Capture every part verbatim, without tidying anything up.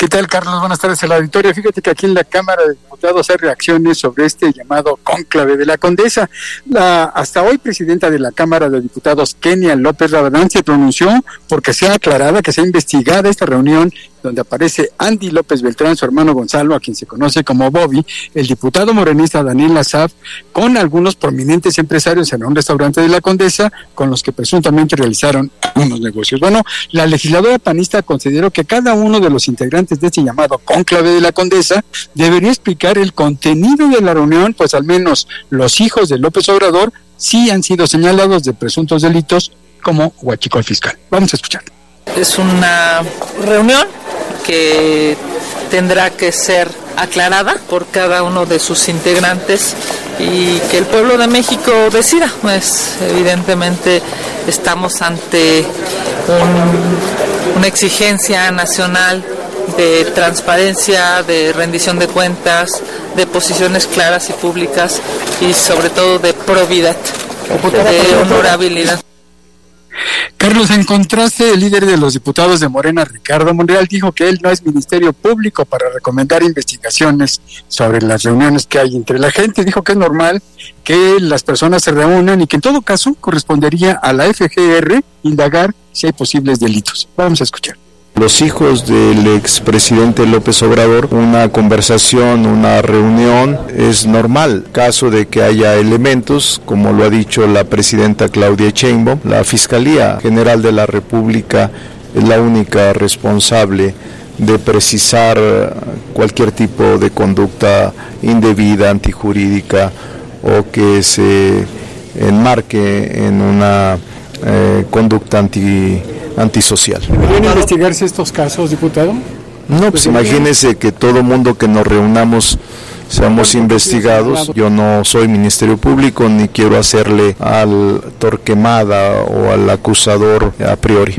¿Qué tal, Carlos? Buenas tardes al auditorio. Fíjate que aquí en la Cámara de Diputados hay reacciones sobre este llamado cónclave de la Condesa. La hasta hoy presidenta de la Cámara de Diputados, Kenia López Rabadán, se pronunció porque sea aclarada, que sea investigada esta reunión donde aparece Andy López Beltrán, su hermano Gonzalo, a quien se conoce como Bobby, el diputado morenista Daniel Asaf, con algunos prominentes empresarios en un restaurante de la Condesa, con los que presuntamente realizaron algunos negocios. Bueno, la legisladora panista consideró que cada uno de los integrantes de este llamado cónclave de la Condesa debería explicar el contenido de la reunión, pues al menos los hijos de López Obrador sí han sido señalados de presuntos delitos como huachicol fiscal. Vamos a escuchar. Es una reunión que tendrá que ser aclarada por cada uno de sus integrantes y que el pueblo de México decida. Pues evidentemente estamos ante un, una exigencia nacional de transparencia, de rendición de cuentas, de posiciones claras y públicas y sobre todo de probidad, de honorabilidad. Carlos, en contraste, el líder de los diputados de Morena, Ricardo Monreal, dijo que él no es ministerio público para recomendar investigaciones sobre las reuniones que hay entre la gente. Dijo que es normal que las personas se reúnan y que en todo caso correspondería a la F G R indagar si hay posibles delitos. Vamos a escuchar. Los hijos del expresidente López Obrador, una conversación, una reunión es normal. Caso de que haya elementos, como lo ha dicho la presidenta Claudia Sheinbaum, la Fiscalía General de la República es la única responsable de precisar cualquier tipo de conducta indebida, antijurídica o que se enmarque en una eh, conducta anti antisocial. ¿Deberían investigarse estos casos, diputado? No, pues imagínese que todo mundo que nos reunamos seamos investigados. Yo no soy Ministerio Público ni quiero hacerle al Torquemada o al acusador a priori.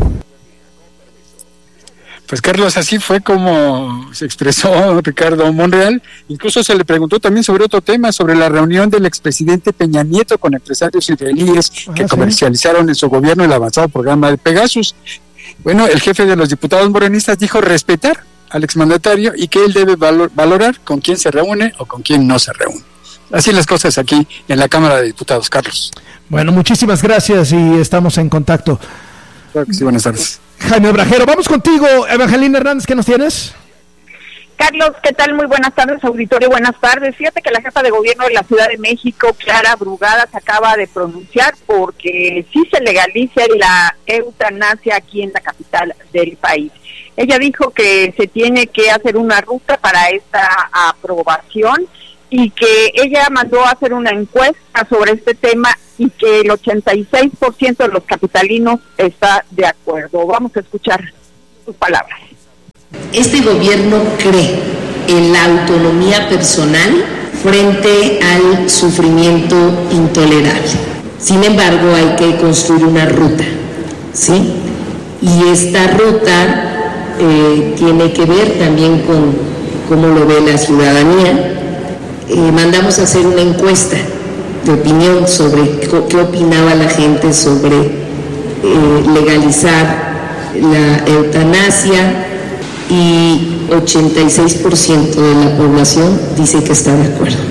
Pues Carlos, así fue como se expresó Ricardo Monreal. Incluso se le preguntó también sobre otro tema, sobre la reunión del expresidente Peña Nieto con empresarios israelíes ah, que ¿sí? comercializaron en su gobierno el avanzado programa de Pegasus. Bueno, el jefe de los diputados morenistas dijo respetar al exmandatario y que él debe valor, valorar con quién se reúne o con quién no se reúne. Así las cosas aquí en la Cámara de Diputados, Carlos. Bueno, muchísimas gracias y estamos en contacto. Claro que sí, buenas tardes. Jaime Obrajero, vamos contigo, Evangelina Hernández, ¿qué nos tienes? Carlos, ¿qué tal? Muy buenas tardes, auditorio, buenas tardes. Fíjate que la jefa de gobierno de la Ciudad de México, Clara Brugada, se acaba de pronunciar porque sí se legalice la eutanasia aquí en la capital del país. Ella dijo que se tiene que hacer una ruta para esta aprobación y que ella mandó a hacer una encuesta sobre este tema y que el ochenta y seis por ciento de los capitalinos está de acuerdo. Vamos a escuchar sus palabras. Este gobierno cree en la autonomía personal frente al sufrimiento intolerable. Sin embargo, hay que construir una ruta, ¿sí? Y esta ruta eh, tiene que ver también con cómo lo ve la ciudadanía. Eh, mandamos a hacer una encuesta de opinión sobre qué opinaba la gente sobre eh, legalizar la eutanasia y ochenta y seis por ciento de la población dice que está de acuerdo.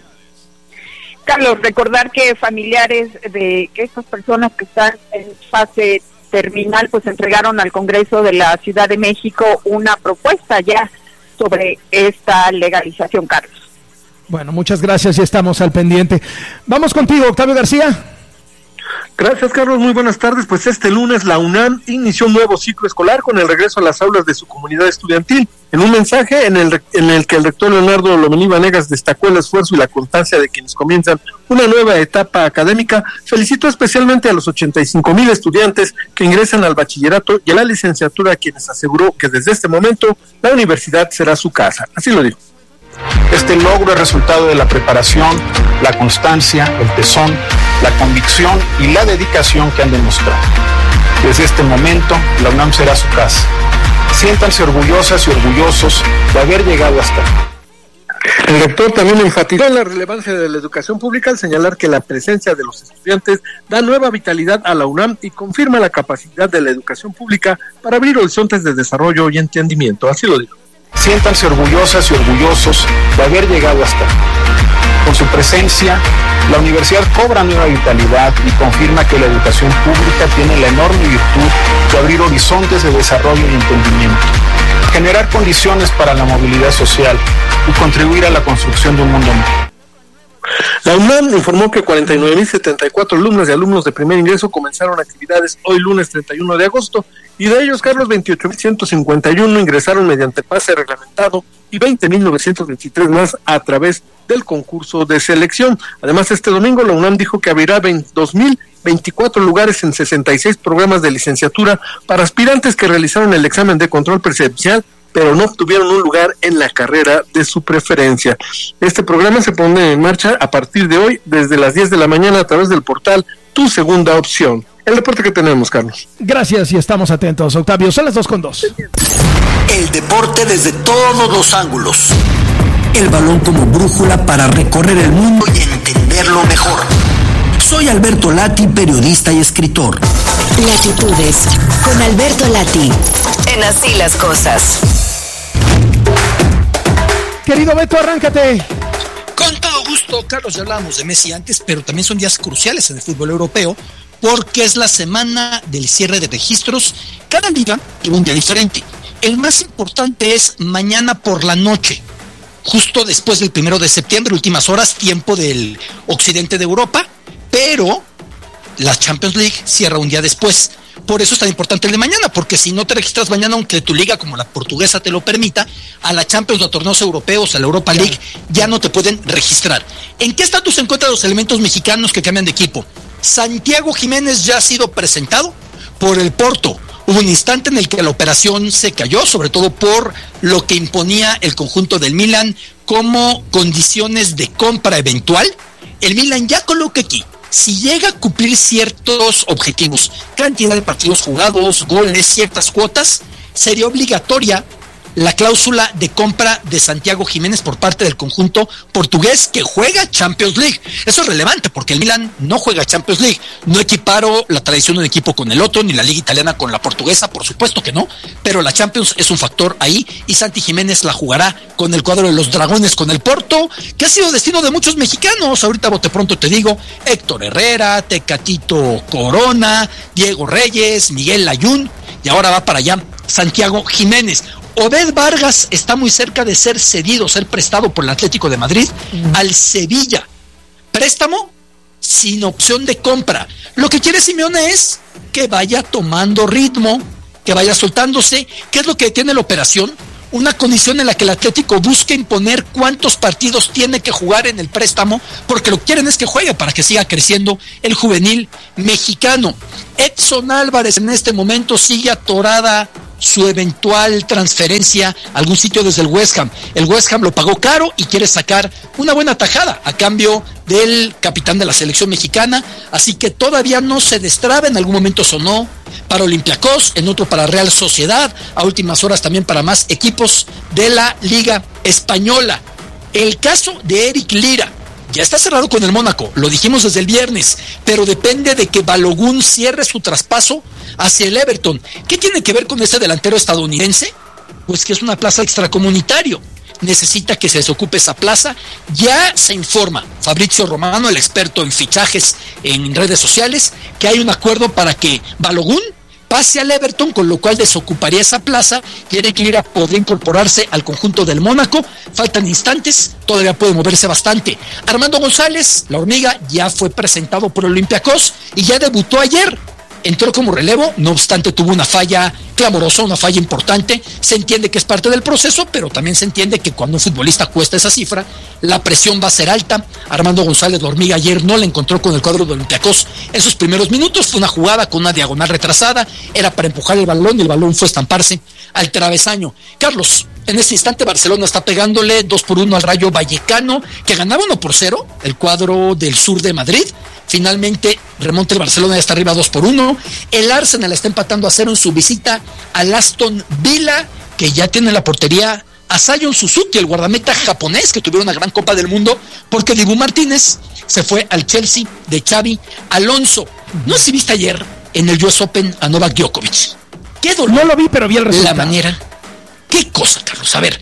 Carlos, recordar que familiares de que estas personas que están en fase terminal pues entregaron al Congreso de la Ciudad de México una propuesta ya sobre esta legalización, Carlos. Bueno, muchas gracias y estamos al pendiente. Vamos contigo, Octavio García. Gracias, Carlos, muy buenas tardes. Pues este lunes la UNAM inició un nuevo ciclo escolar con el regreso a las aulas de su comunidad estudiantil. En un mensaje en el, en el que el rector Leonardo Lomelí Vanegas destacó el esfuerzo y la constancia de quienes comienzan una nueva etapa académica, felicitó especialmente a los ochenta y cinco mil estudiantes que ingresan al bachillerato y a la licenciatura, a quienes aseguró que desde este momento la universidad será su casa. Así lo dijo. Este logro es resultado de la preparación, la constancia, el tesón, la convicción y la dedicación que han demostrado. Desde este momento, la UNAM será su casa. Siéntanse orgullosas y orgullosos de haber llegado hasta aquí. El rector también enfatizó en la relevancia de la educación pública al señalar que la presencia de los estudiantes da nueva vitalidad a la UNAM y confirma la capacidad de la educación pública para abrir horizontes de desarrollo y entendimiento. Así lo dijo. Siéntanse orgullosas y orgullosos de haber llegado hasta aquí. Con su presencia, la universidad cobra nueva vitalidad y confirma que la educación pública tiene la enorme virtud de abrir horizontes de desarrollo y entendimiento, generar condiciones para la movilidad social y contribuir a la construcción de un mundo mejor. La UNAM informó que cuarenta y nueve mil setenta y cuatro alumnas y alumnos de primer ingreso comenzaron actividades hoy lunes treinta y uno de agosto, y de ellos, Carlos, veintiocho mil ciento cincuenta y uno ingresaron mediante pase reglamentado y veinte mil novecientos veintitrés más a través del concurso de selección. Además, este domingo la UNAM dijo que abrirá dos mil veinticuatro lugares en sesenta y seis programas de licenciatura para aspirantes que realizaron el examen de control presencial, pero no obtuvieron un lugar en la carrera de su preferencia. Este programa se pone en marcha a partir de hoy, desde las diez de la mañana, a través del portal Tu Segunda Opción. El reporte que tenemos, Carlos. Gracias y estamos atentos, Octavio. Son las dos con dos. El deporte desde todos los ángulos. El balón como brújula para recorrer el mundo y entenderlo mejor. Soy Alberto Lati, periodista y escritor. Latitudes, con Alberto Lati. En Así las Cosas. Querido Beto, arráncate. Con todo gusto, Carlos, ya hablábamos de Messi antes, pero también son días cruciales en el fútbol europeo, porque es la semana del cierre de registros. Cada liga tiene un día diferente. El más importante es mañana por la noche, justo después del primero de septiembre, últimas horas, tiempo del occidente de Europa, pero la Champions League cierra un día después. Por eso es tan importante el de mañana, porque si no te registras mañana, aunque tu liga como la portuguesa te lo permita, a la Champions o a torneos europeos, a la Europa League, ya no te pueden registrar. ¿En qué estatus se encuentran los elementos mexicanos que cambian de equipo? Santiago Jiménez ya ha sido presentado por el Porto. Hubo un instante en el que la operación se cayó, sobre todo por lo que imponía el conjunto del Milan como condiciones de compra eventual. El Milan ya coloca aquí, si llega a cumplir ciertos objetivos, cantidad de partidos jugados, goles, ciertas cuotas, sería obligatoria la cláusula de compra de Santiago Jiménez por parte del conjunto portugués que juega Champions League. Eso es relevante porque el Milan no juega Champions League. No equiparo la tradición de un equipo con el otro, ni la liga italiana con la portuguesa, por supuesto que no, pero la Champions es un factor ahí y Santi Jiménez la jugará con el cuadro de los Dragones, con el Porto, que ha sido destino de muchos mexicanos. Ahorita bote pronto te digo, Héctor Herrera, Tecatito Corona, Diego Reyes, Miguel Layún, y ahora va para allá Santiago Jiménez. Obed Vargas está muy cerca de ser cedido, ser prestado por el Atlético de Madrid uh-huh. al Sevilla. Préstamo sin opción de compra. Lo que quiere Simeone es que vaya tomando ritmo, que vaya soltándose. ¿Qué es lo que tiene la operación? Una condición en la que el Atlético busca imponer cuántos partidos tiene que jugar en el préstamo, porque lo que quieren es que juegue para que siga creciendo el juvenil mexicano. Edson Álvarez en este momento sigue atorada su eventual transferencia a algún sitio desde el West Ham. El West Ham lo pagó caro y quiere sacar una buena tajada a cambio del capitán de la selección mexicana, así que todavía no se destraba. En algún momento sonó para Olympiacos, en otro para Real Sociedad, a últimas horas también para más equipos de la Liga Española. El caso de Eric Lira ya está cerrado con el Mónaco, lo dijimos desde el viernes, pero depende de que Balogun cierre su traspaso hacia el Everton. ¿Qué tiene que ver con ese delantero estadounidense? Pues que es una plaza extracomunitario. Necesita que se desocupe esa plaza. Ya se informa Fabrizio Romano, el experto en fichajes en redes sociales, que hay un acuerdo para que Balogun pase al Everton, con lo cual desocuparía esa plaza y Eric Lira podría incorporarse al conjunto del Mónaco. Faltan instantes, todavía puede moverse bastante. Armando González, la hormiga, ya fue presentado por Olympiacos y ya debutó ayer. Entró como relevo, no obstante tuvo una falla clamorosa, una falla importante. Se entiende que es parte del proceso, pero también se entiende que cuando un futbolista cuesta esa cifra, la presión va a ser alta. Armando González, la hormiga, ayer no la encontró con el cuadro de Olympiacos en sus primeros minutos. Fue una jugada con una diagonal retrasada, era para empujar el balón y el balón fue a estamparse al travesaño. Carlos, en este instante Barcelona está pegándole dos por uno al Rayo Vallecano, que ganaba uno por cero, el cuadro del sur de Madrid. Finalmente remonta el Barcelona, ya está arriba dos por uno. El Arsenal está empatando a cero en su visita al Aston Villa, que ya tiene la portería a Sion Suzuki, el guardameta japonés, que tuvieron una gran Copa del Mundo, porque Dibu Martínez se fue al Chelsea de Xavi Alonso. No sé si viste ayer en el U S Open a Novak Djokovic. Qué dolor. No lo vi, pero vi el resultado. La manera. Qué cosa, Carlos. A ver,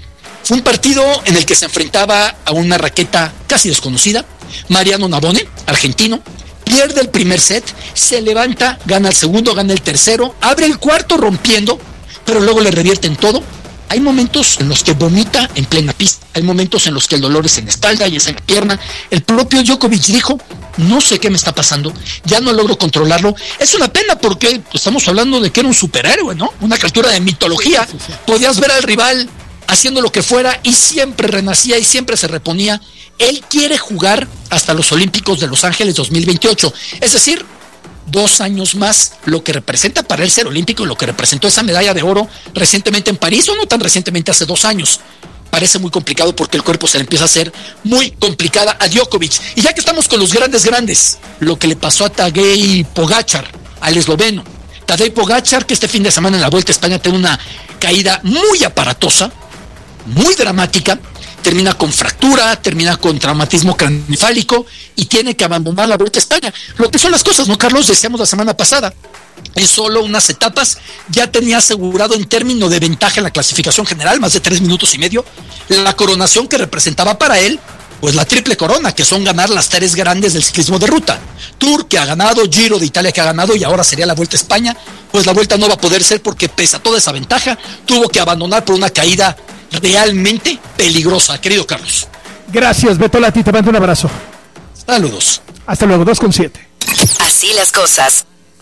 Fue un partido en el que se enfrentaba a una raqueta casi desconocida, Mariano Navone, argentino, pierde el primer set, se levanta, gana el segundo, gana el tercero, abre el cuarto rompiendo, pero luego le revierten todo. Hay momentos en los que vomita en plena pista, hay momentos en los que el dolor es en la espalda y es en la pierna. El propio Djokovic dijo, no sé qué me está pasando, ya no logro controlarlo. Es una pena porque estamos hablando de que era un superhéroe, ¿no? Una criatura de mitología. Podías ver al rival haciendo lo que fuera y siempre renacía y siempre se reponía. Él quiere jugar hasta los Olímpicos de Los Ángeles dos mil veintiocho, es decir, dos años más, lo que representa para él ser olímpico y lo que representó esa medalla de oro recientemente en París, o no tan recientemente, hace dos años. Parece muy complicado porque el cuerpo se le empieza a hacer muy complicada a Djokovic. Y ya que estamos con los grandes grandes, lo que le pasó a Tadej Pogačar, al esloveno. Tadej Pogačar, que este fin de semana en la Vuelta a España tiene una caída muy aparatosa, muy dramática, termina con fractura, termina con traumatismo craneoencefálico y tiene que abandonar la Vuelta a España. Lo que son las cosas, ¿no, Carlos? Decíamos la semana pasada, en solo unas etapas ya tenía asegurado en términos de ventaja en la clasificación general, más de tres minutos y medio, la coronación que representaba para él, pues la triple corona, que son ganar las tres grandes del ciclismo de ruta. Tour, que ha ganado, Giro de Italia, que ha ganado, y ahora sería la Vuelta a España. Pues la Vuelta no va a poder ser porque, pese a toda esa ventaja, tuvo que abandonar por una caída realmente peligrosa, querido Carlos. Gracias, Beto Lati, te mando un abrazo. Saludos. Hasta luego, dos con siete. Así las cosas.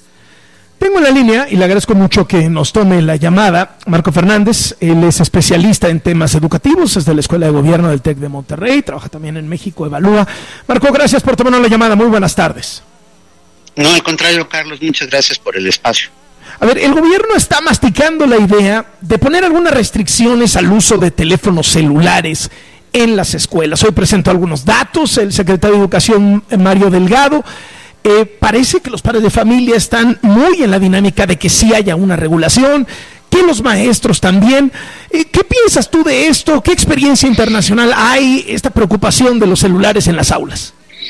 Tengo en la línea, y le agradezco mucho que nos tome la llamada, Marco Fernández. Él es especialista en temas educativos, es de la Escuela de Gobierno del TEC de Monterrey, trabaja también en México Evalúa. Marco, gracias por tomarnos la llamada, muy buenas tardes. No, al contrario, Carlos, muchas gracias por el espacio. A ver, el gobierno está masticando la idea de poner algunas restricciones al uso de teléfonos celulares en las escuelas. Hoy presentó algunos datos el secretario de Educación, Mario Delgado. Eh, parece que los padres de familia están muy en la dinámica de que sí haya una regulación, que los maestros también. Eh, ¿Qué piensas tú de esto? ¿Qué experiencia internacional hay, esta preocupación de los celulares en las aulas?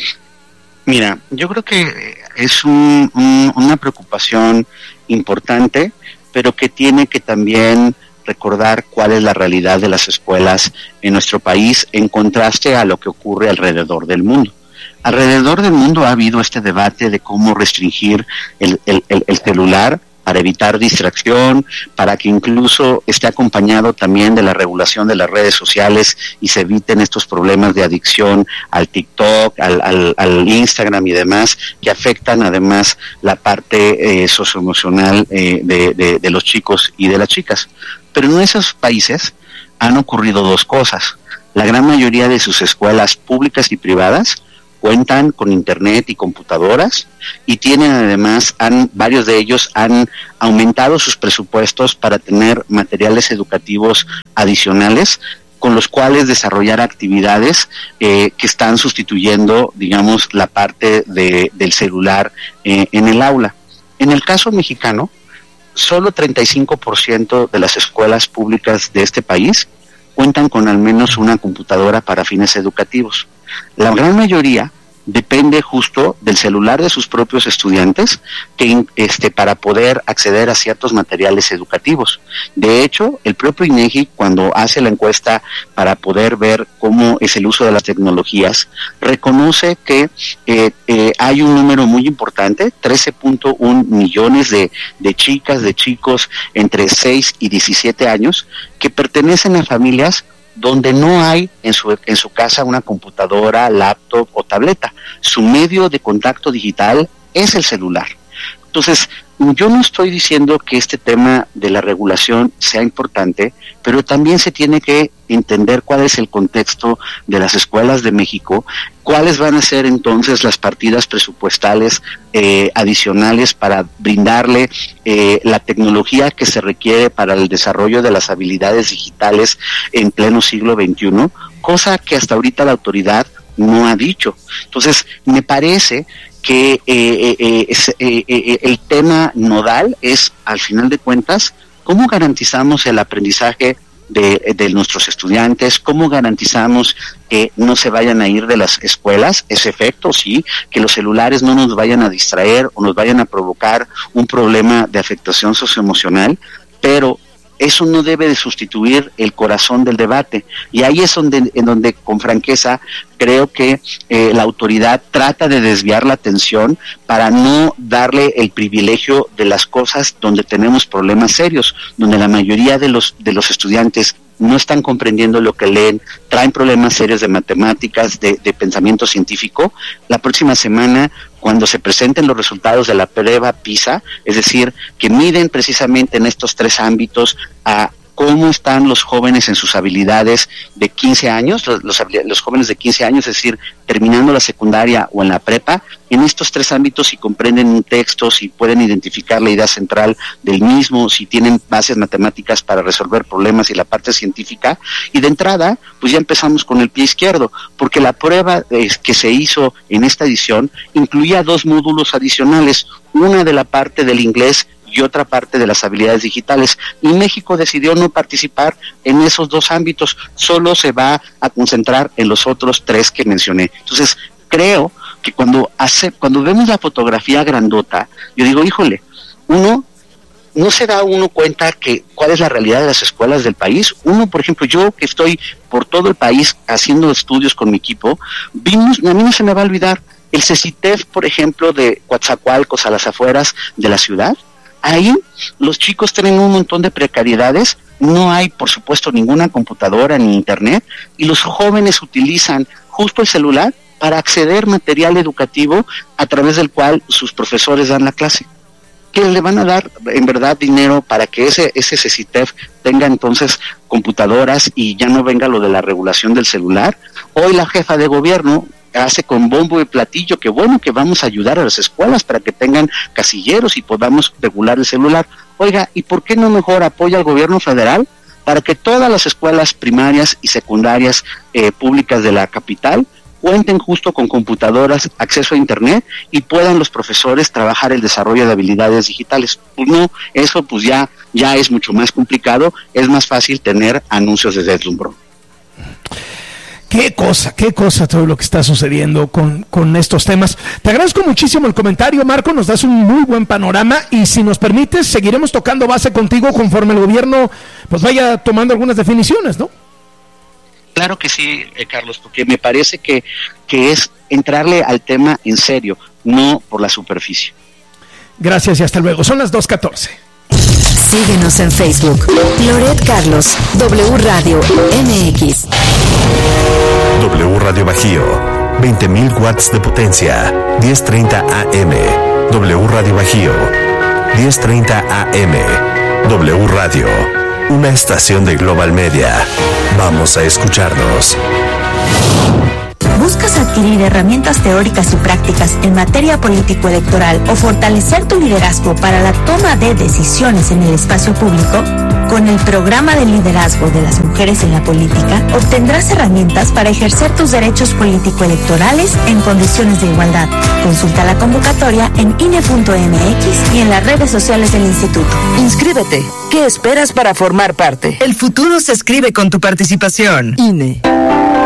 Mira, yo creo que es un, un, una preocupación importante, pero que tiene que también recordar cuál es la realidad de las escuelas en nuestro país en contraste a lo que ocurre alrededor del mundo. Alrededor del mundo ha habido este debate de cómo restringir el, el, el, el celular para evitar distracción, para que incluso esté acompañado también de la regulación de las redes sociales y se eviten estos problemas de adicción al TikTok, al, al, al Instagram y demás, que afectan además la parte eh, socioemocional eh, de, de, de los chicos y de las chicas. Pero en esos países han ocurrido dos cosas. La gran mayoría de sus escuelas públicas y privadas cuentan con internet y computadoras y tienen además, han, varios de ellos han aumentado sus presupuestos para tener materiales educativos adicionales con los cuales desarrollar actividades eh, que están sustituyendo, digamos, la parte de, del celular eh, en el aula. En el caso mexicano, solo treinta y cinco por ciento de las escuelas públicas de este país cuentan con al menos una computadora para fines educativos. La gran mayoría depende justo del celular de sus propios estudiantes que, este, para poder acceder a ciertos materiales educativos. De hecho, el propio INEGI, cuando hace la encuesta para poder ver cómo es el uso de las tecnologías, reconoce que eh, eh, hay un número muy importante, trece punto uno millones de, de chicas, de chicos entre seis y diecisiete años, que pertenecen a familias donde no hay en su, en su casa una computadora, laptop o tableta. Su medio de contacto digital es el celular. Entonces, yo no estoy diciendo que este tema de la regulación sea importante, pero también se tiene que entender cuál es el contexto de las escuelas de México, cuáles van a ser entonces las partidas presupuestales eh, adicionales para brindarle eh, la tecnología que se requiere para el desarrollo de las habilidades digitales en pleno siglo veintiuno, cosa que hasta ahorita la autoridad no ha dicho. Entonces, me parece que eh, eh, es, eh, eh, el tema nodal es, al final de cuentas, cómo garantizamos el aprendizaje de, de nuestros estudiantes, cómo garantizamos que no se vayan a ir de las escuelas, ese efecto, sí, que los celulares no nos vayan a distraer o nos vayan a provocar un problema de afectación socioemocional, pero eso no debe de sustituir el corazón del debate. Y ahí es donde, en donde con franqueza creo que eh, la autoridad trata de desviar la atención para no darle el privilegio de las cosas donde tenemos problemas serios, donde la mayoría de los de los estudiantes no están comprendiendo lo que leen, traen problemas serios de matemáticas, de, de pensamiento científico. La próxima semana, cuando se presenten los resultados de la prueba PISA, es decir, que miden precisamente en estos tres ámbitos a cómo están los jóvenes en sus habilidades de quince años, los, los, los jóvenes de quince años, es decir, terminando la secundaria o en la prepa, en estos tres ámbitos, si comprenden un texto, si pueden identificar la idea central del mismo, si tienen bases matemáticas para resolver problemas y la parte científica, y de entrada, pues ya empezamos con el pie izquierdo, porque la prueba eh, que se hizo en esta edición incluía dos módulos adicionales, una de la parte del inglés y otra parte de las habilidades digitales, y México decidió no participar en esos dos ámbitos, solo se va a concentrar en los otros tres que mencioné. Entonces, creo que cuando hace, cuando vemos la fotografía grandota, yo digo, híjole, uno, no se da uno cuenta que cuál es la realidad de las escuelas del país. Uno, por ejemplo, yo que estoy por todo el país haciendo estudios con mi equipo, vimos, a mí no se me va a olvidar, el CECITEF, por ejemplo, de Coatzacoalcos, a las afueras de la ciudad. Ahí los chicos tienen un montón de precariedades, no hay por supuesto ninguna computadora ni internet, y los jóvenes utilizan justo el celular para acceder a material educativo a través del cual sus profesores dan la clase. Que le van a dar en verdad dinero para que ese, ese CECITEF tenga entonces computadoras y ya no venga lo de la regulación del celular. Hoy la jefa de gobierno hace con bombo y platillo que bueno, que vamos a ayudar a las escuelas para que tengan casilleros y podamos regular el celular. Oiga, ¿y por qué no mejor apoya al gobierno federal para que todas las escuelas primarias y secundarias eh, públicas de la capital cuenten justo con computadoras, acceso a internet y puedan los profesores trabajar el desarrollo de habilidades digitales? Pues no, eso pues ya, ya es mucho más complicado, es más fácil tener anuncios de deslumbrón. Qué cosa, qué cosa todo lo que está sucediendo con, con estos temas. Te agradezco muchísimo el comentario, Marco, nos das un muy buen panorama y si nos permites seguiremos tocando base contigo conforme el gobierno pues vaya tomando algunas definiciones, ¿no? Claro que sí, eh, Carlos, porque me parece que, que es entrarle al tema en serio, no por la superficie. Gracias y hasta luego, son las dos catorce. Síguenos en Facebook, Loret Carlos, W Radio M X. W Radio Bajío, veinte mil watts de potencia, diez treinta A M. W Radio Bajío, diez treinta A M. W Radio, una estación de Global Media. Vamos a escucharnos. ¿Buscas adquirir herramientas teóricas y prácticas en materia político-electoral o fortalecer tu liderazgo para la toma de decisiones en el espacio público? Con el programa de liderazgo de las mujeres en la política, obtendrás herramientas para ejercer tus derechos político-electorales en condiciones de igualdad. Consulta la convocatoria en I N E punto M X y en las redes sociales del instituto. Inscríbete. ¿Qué esperas para formar parte? El futuro se escribe con tu participación. I N E.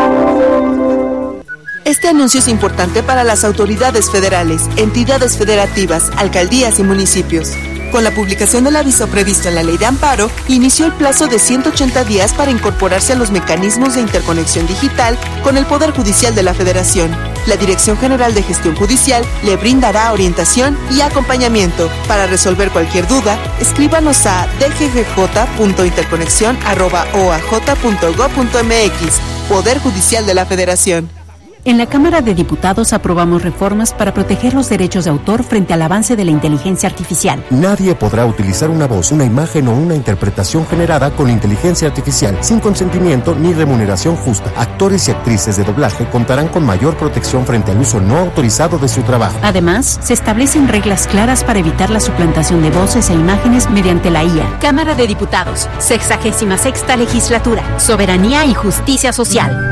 Este anuncio es importante para las autoridades federales, entidades federativas, alcaldías y municipios. Con la publicación del aviso previsto en la Ley de Amparo, inició el plazo de ciento ochenta días para incorporarse a los mecanismos de interconexión digital con el Poder Judicial de la Federación. La Dirección General de Gestión Judicial le brindará orientación y acompañamiento. Para resolver cualquier duda, escríbanos a d g g j punto interconexión arroba o a j punto gob punto m x. Poder Judicial de la Federación. En la Cámara de Diputados aprobamos reformas para proteger los derechos de autor frente al avance de la inteligencia artificial. Nadie podrá utilizar una voz, una imagen o una interpretación generada con inteligencia artificial sin consentimiento ni remuneración justa. Actores y actrices de doblaje contarán con mayor protección frente al uso no autorizado de su trabajo. Además, se establecen reglas claras para evitar la suplantación de voces e imágenes mediante la I A. Cámara de Diputados, sexagésima sexta legislatura, soberanía y justicia social.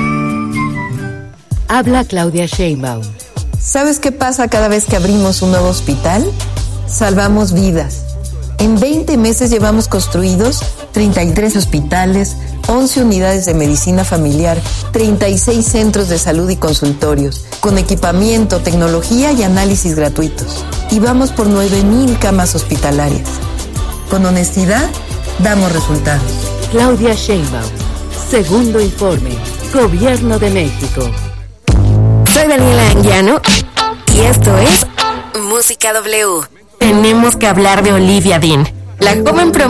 Habla Claudia Sheinbaum. ¿Sabes qué pasa cada vez que abrimos un nuevo hospital? Salvamos vidas. En veinte meses llevamos construidos treinta y tres hospitales, once unidades de medicina familiar, treinta y seis centros de salud y consultorios, con equipamiento, tecnología y análisis gratuitos. Y vamos por nueve mil camas hospitalarias. Con honestidad, damos resultados. Claudia Sheinbaum, segundo informe, Gobierno de México. Soy Daniela Anguiano y esto es Música W. Tenemos que hablar de Olivia Dean. La joven promedio